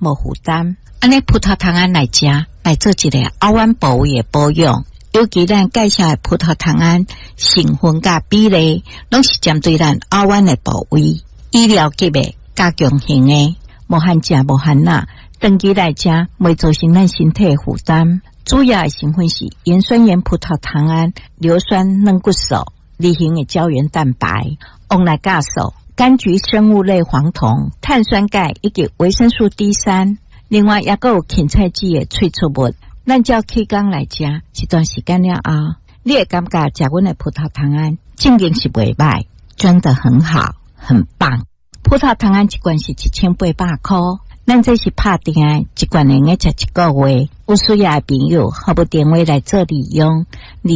无负担。安尼葡萄糖胺来食，来做一个睾丸部位的保养。尤其咱介绍的葡萄糖胺成分甲比例，拢是针对咱睾丸的部位，医疗级的、加强型的，无限食无限钠，长期来食袂造成咱身体的负担。主要的成分是盐酸盐葡萄糖胺、硫酸软骨素、离型的胶原蛋白、翁来酵素、柑橘生物类黄酮、碳酸钙以及维生素 D3。另外，也有芹菜籽的萃取物。咱照起工来食，一段时间了后，你会感觉食阮的葡萄糖胺正经是袂歹，真的很好，很棒。葡萄糖胺一罐是1800块，咱这是拍定的，一罐能够吃一个月。有需要的朋友，可不电话来做利用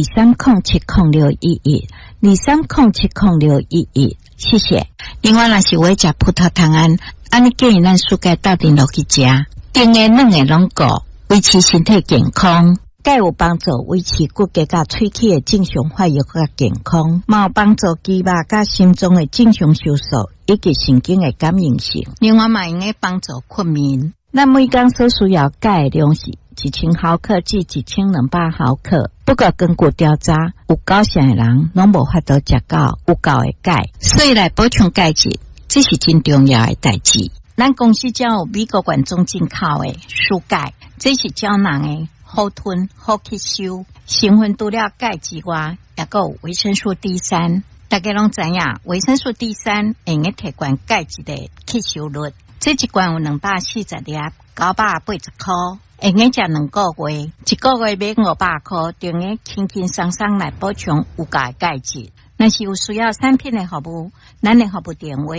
，23070611，23070611，谢谢。另外，若是我食葡萄糖胺，安尼建议咱暑假倒定落去食，甜的、软的拢顾。维持身体健康，钙有帮助维持骨骼甲喙齿的正常发育甲健康，嘛有帮助肌肉甲心脏的正常收缩以及神经的感应性。另外嘛，用来帮助困眠。咱每天所需要钙的量是1000毫克至1200毫克。不过根据调查，有9成的人拢无法度食到有够的钙，所以来补充钙质，这是真重要的代志。咱公司才有美国原装进口的舒钙。这是胶囊的，好吞好吸收，成分除了钙之外，也有维生素 D3。大家拢知影，维生素 D3 会用提悬钙质的吸收率。这一罐有240粒，980块，会用食2个月，1个月买500块，就用轻轻松松来补充有够的钙质。若是有需要产品的服务，咱的服务电话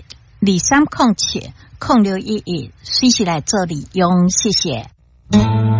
23070611，23070611，随时来做利用，谢谢。